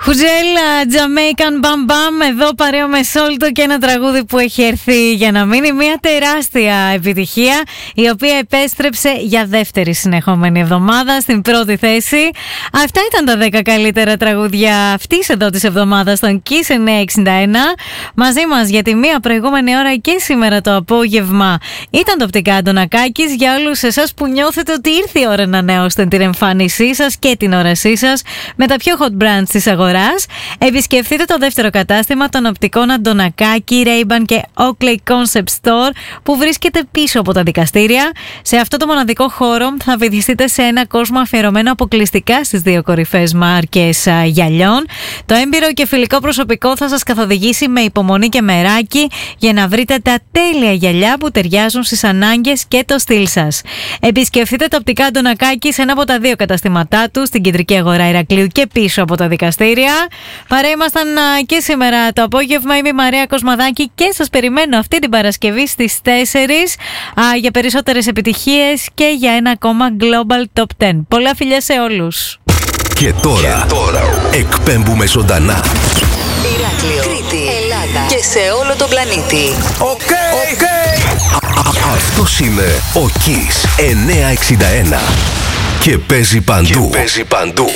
Χουζέλα, Jamaican Bam Bam, εδώ παρέα με Σόλτο και ένα τραγούδι που έχει έρθει για να μείνει μια τεράστια επιτυχία, η οποία επέστρεψε για δεύτερη συνεχόμενη εβδομάδα στην πρώτη θέση. Αυτά ήταν τα 10 καλύτερα τραγούδια αυτής εδώ της εβδομάδας στον Kiss 961. Μαζί μας για τη μία προηγούμενη ώρα και σήμερα το απόγευμα ήταν το Οπτικά Αντωνακάκης. Για όλους εσάς που νιώθετε ότι ήρθε η ώρα να ανανεώσετε την εμφάνισή σας και την όρασή σας με τα πιο hot brands της αγοράς, επισκεφτείτε το δεύτερο κατάστημα των οπτικών Αντωνακάκη, Ray-Ban και Oakley Concept Store που βρίσκεται πίσω από τα δικαστήρια. Σε αυτό το μοναδικό χώρο θα βυθιστείτε σε ένα κόσμο αφιερωμένο αποκλειστικά στις δύο κορυφαίες μάρκες γυαλιών. Το έμπειρο και φιλικό προσωπικό θα σας καθοδηγήσει με υπομονή και μεράκι για να βρείτε τα τέλεια γυαλιά που ταιριάζουν στις ανάγκες και το στυλ σας. Επισκεφτείτε τα Οπτικά Αντωνακάκη σε ένα από τα δύο καταστήματά του, στην κεντρική αγορά Ηρακλείου και πίσω από τα δικαστήρια. Παρέα ήμασταν και σήμερα το απόγευμα. Είμαι η Μαρία Κοσμαδάκη και σας περιμένω αυτή την Παρασκευή στις 4 για περισσότερες επιτυχίες και για ένα ακόμα Global Top 10. Πολλά φιλιά σε όλους. Και τώρα εκπέμπουμε ζωντανά Ηράκλειο, Κρήτη, Ελλάδα και σε όλο τον πλανήτη. Οκ. Αυτός είναι ο Kiss 961 και παίζει παντού.